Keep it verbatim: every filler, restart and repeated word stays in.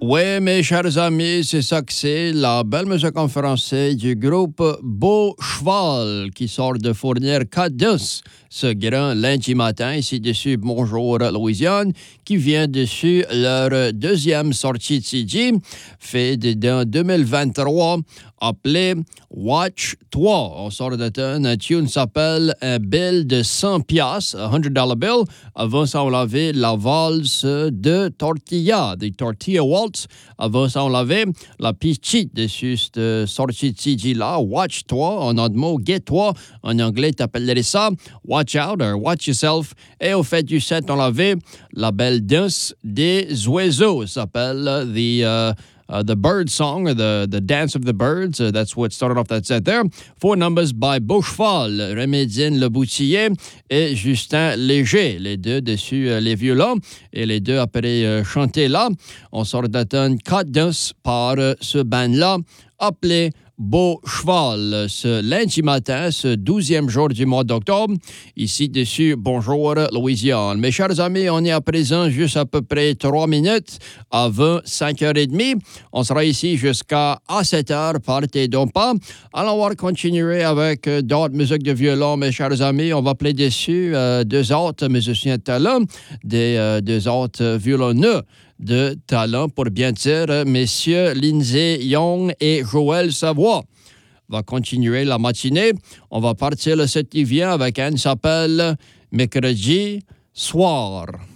Oui, mes chers amis, c'est ça que c'est, la belle musique en français du groupe Beau Cheval qui sort de fournir Cadus, ce grand lundi matin. Ici dessus, bonjour Louisiane, qui vient dessus leur deuxième sortie de C D, fait dans deux mille vingt-trois, appelé Watch trois. On sort de tune, un tune s'appelle un bill de cent piastres, un cent dollar bill. Avant ça, on avait la valse de tortilla, des tortilla waltz. Avant ça, on avait la petite dessus cette sortie de C D-là, Watch trois, en un mot, get-toi. En anglais, t'appellerais ça Watch out or Watch yourself. Et au fait du set, on avait la belle danse des oiseaux. Ça s'appelle The... Uh, Uh, the Bird Song, or the, the Dance of the Birds. Uh, that's what started off that set there. Four numbers by Beau Cheval, Remédine Le Boutillier et Justin Léger. Les deux dessus uh, les violons et les deux après uh, chanter là. On sort d'atteindre quatre danses par uh, ce band-là appelé Beau Cheval, ce lundi matin, ce douzième jour du mois d'octobre. Ici dessus, bonjour Louisiane. Mes chers amis, on est à présent juste à peu près trois minutes avant cinq heures trente. On sera ici jusqu'à sept heures, partez donc pas. Alors, on va continuer avec euh, d'autres musiques de violon, mes chers amis. On va plaider dessus euh, deux autres musiciens de talent, des euh, deux autres violonneux de talent, pour bien dire, messieurs Lindsay Young et Joël Savoie. On va continuer la matinée. On va partir le sept qui vient avec un qui s'appelle Mercredi soir.